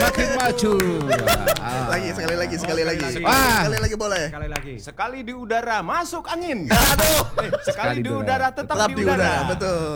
semakin maju. Lagi sekali lagi. Sekali Sekali lagi boleh. Sekali lagi. Sekali di udara masuk angin. Aduh. Sekali di udara tetap di udara. Betul.